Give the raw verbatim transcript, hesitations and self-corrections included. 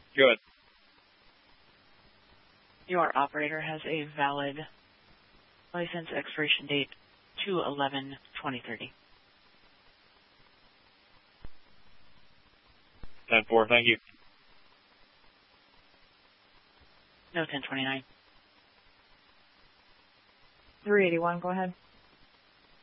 Good. Your operator has a valid license expiration date two eleven twenty thirty. ten four, thank you. No ten twenty-nine. three eighty-one, go ahead.